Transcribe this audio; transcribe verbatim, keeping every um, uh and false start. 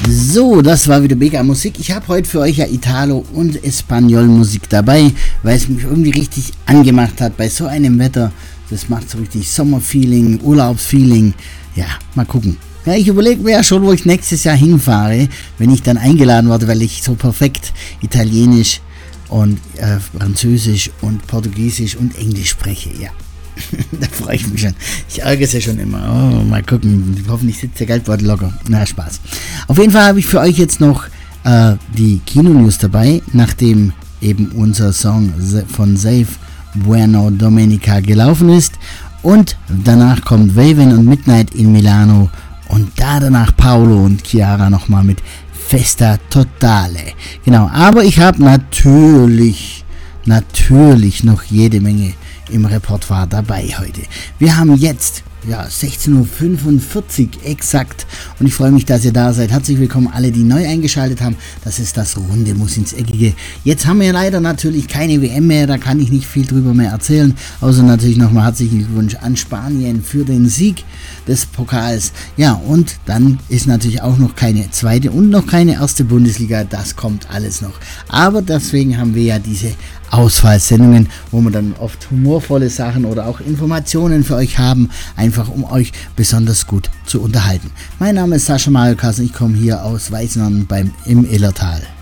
So, das war wieder mega Musik. Ich habe heute für euch ja Italo- und Espanol-Musik dabei, weil es mich irgendwie richtig angemacht hat bei so einem Wetter. Das macht so richtig Sommerfeeling, Urlaubsfeeling. Ja, mal gucken. Ja, ich überlege mir ja schon, wo ich nächstes Jahr hinfahre, wenn ich dann eingeladen werde, weil ich so perfekt Italienisch und äh, Französisch und Portugiesisch und Englisch spreche. Ja, da freue ich mich schon. Ich ärgere es ja schon immer. Oh, mal gucken. Hoffentlich sitzt der Geldbeutel locker. Na, Spaß. Auf jeden Fall habe ich für euch jetzt noch äh, die Kino-News dabei, nachdem eben unser Song von Safe Bueno Domenica gelaufen ist. Und danach kommt Waven und Midnight in Milano. Und da danach Paolo und Chiara nochmal mit Festa Totale. Genau, aber ich habe natürlich, natürlich noch jede Menge im Repertoire dabei heute. Wir haben jetzt ja, sechzehn Uhr fünfundvierzig exakt und ich freue mich, dass ihr da seid. Herzlich willkommen alle, die neu eingeschaltet haben. Das ist das Runde muss ins Eckige. Jetzt haben wir leider natürlich keine W M mehr, da kann ich nicht viel drüber mehr erzählen, außer natürlich nochmal herzlichen Glückwunsch an Spanien für den Sieg des Pokals. Ja, und dann ist natürlich auch noch keine zweite und noch keine erste Bundesliga, das kommt alles noch. Aber deswegen haben wir ja diese Auswahlsendungen, wo wir dann oft humorvolle Sachen oder auch Informationen für euch haben, einfach um euch besonders gut zu unterhalten. Mein Name ist Sascha Mario Kassen, ich komme hier aus Weißenhorn beim im Illertal.